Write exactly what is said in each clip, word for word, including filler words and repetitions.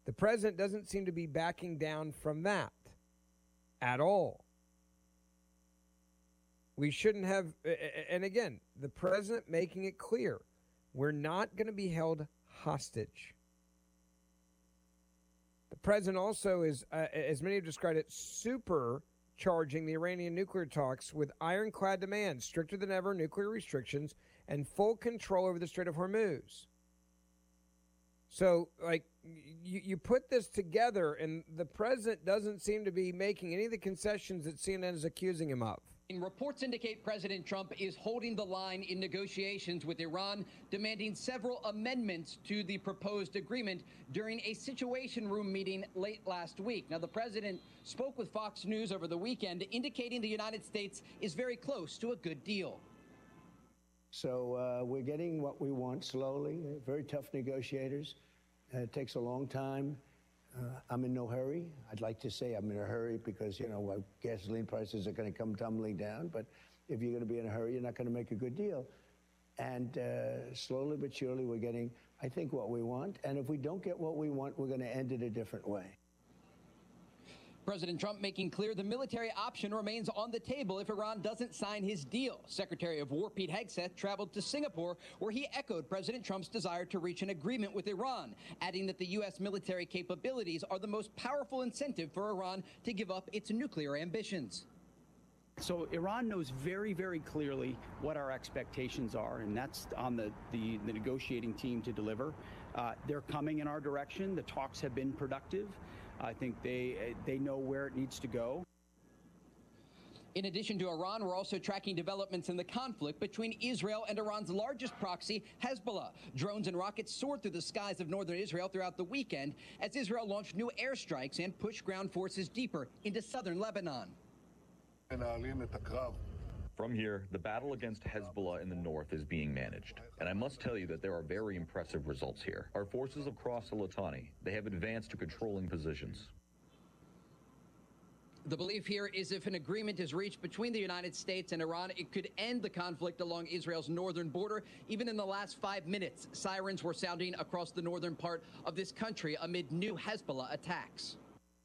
The president doesn't seem to be backing down from that at all. We shouldn't have, and again, the president making it clear, we're not going to be held hostage. The president also is, uh, as many have described it, supercharging the Iranian nuclear talks with ironclad demands, stricter than ever nuclear restrictions, and full control over the Strait of Hormuz. So, like, you, you put this together, and the president doesn't seem to be making any of the concessions that C N N is accusing him of. Reports indicate President Trump is holding the line in negotiations with Iran, demanding several amendments to the proposed agreement during a Situation Room meeting late last week. Now, the president spoke with Fox News over the weekend, indicating the United States is very close to a good deal. So uh, we're getting what we want slowly. Very tough negotiators. Uh, it takes a long time. Uh, I'm in no hurry. I'd like to say I'm in a hurry because, you know, gasoline prices are going to come tumbling down. But if you're going to be in a hurry, you're not going to make a good deal. And uh, slowly but surely, we're getting, I think, what we want. And if we don't get what we want, we're going to end it a different way. President Trump making clear the military option remains on the table if Iran doesn't sign his deal. Secretary of War Pete Hegseth traveled to Singapore, where he echoed President Trump's desire to reach an agreement with Iran, adding that the U S military capabilities are the most powerful incentive for Iran to give up its nuclear ambitions. So Iran knows very, very clearly what our expectations are, and that's on the, the, the negotiating team to deliver. Uh, they're coming in our direction. The talks have been productive. I think they they know where it needs to go. In addition to Iran, we're also tracking developments in the conflict between Israel and Iran's largest proxy, Hezbollah. Drones and rockets soared through the skies of northern Israel throughout the weekend as Israel launched new airstrikes and pushed ground forces deeper into southern Lebanon. From here, the battle against Hezbollah in the north is being managed. And I must tell you that there are very impressive results here. Our forces have crossed the Litani. They have advanced to controlling positions. The belief here is if an agreement is reached between the United States and Iran, it could end the conflict along Israel's northern border. Even in the last five minutes, sirens were sounding across the northern part of this country amid new Hezbollah attacks.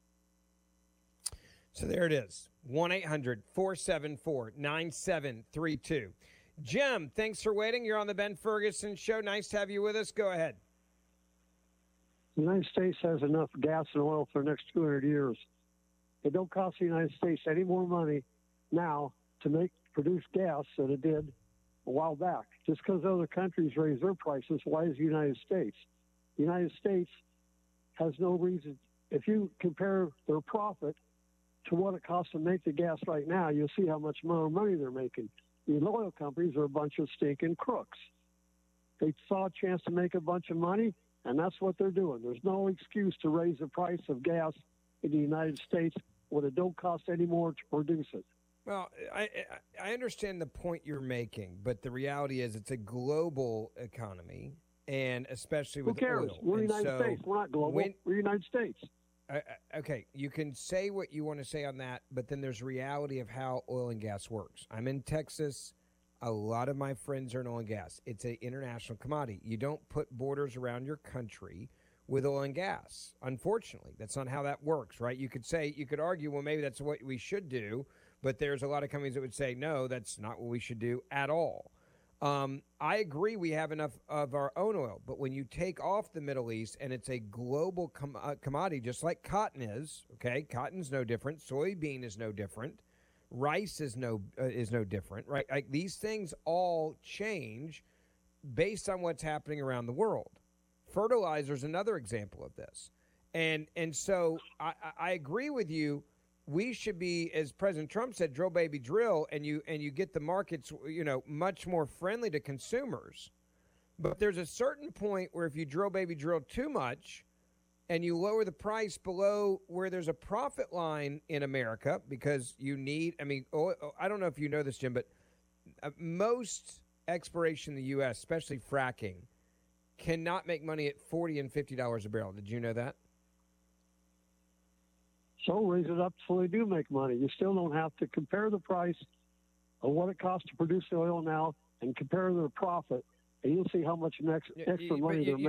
So there it is, one eight hundred four seven four nine seven three two. Jim, thanks for waiting. You're on the Ben Ferguson Show. Nice to have you with us. Go ahead. The United States has enough gas and oil for the next two hundred years. It don't cost the United States any more money now to make produce gas than it did a while back. Just because other countries raise their prices, why is the United States? The United States has no reason. If you compare their profit to what it costs to make the gas right now, you'll see how much more money they're making. The oil companies are a bunch of stinking crooks. They saw a chance to make a bunch of money, and that's what they're doing. There's no excuse to raise the price of gas in the United States when it don't cost any more to produce it. Well, I I understand the point you're making, but the reality is it's a global economy, and especially with Who cares? oil. We're the And United so States. We're not global. when- We're the United States. I- I- okay, you can say what you want to say on that, but then there's reality of how oil and gas works. I'm in Texas. A lot of my friends are in oil and gas. It's an international commodity. You don't put borders around your country with oil and gas. Unfortunately, that's not how that works, right? You could say, you could argue, well, maybe that's what we should do, but there's a lot of companies that would say, no, that's not what we should do at all. Um, I agree we have enough of our own oil, but when you take off the Middle East and it's a global com- uh, commodity, just like cotton is, okay, cotton's no different, soybean is no different, rice is no uh, is no different, right? Like these things all change based on what's happening around the world. Fertilizer is another example of this, and and so I, I agree with you. We should be, as President Trump said, drill baby drill, and you and you get the markets, you know, much more friendly to consumers. But there's a certain point where if you drill baby drill too much and you lower the price below where there's a profit line in America, because you need, I mean, oh, I don't know if you know this, Jim, but most exploration in the U S, especially fracking, cannot make money at forty and fifty dollars a barrel. Did you know that? So raise it up so they do make money. You still don't have to compare the price of what it costs to produce the oil now and compare their profit, and you'll see how much next, extra You- but money you- they're you- making.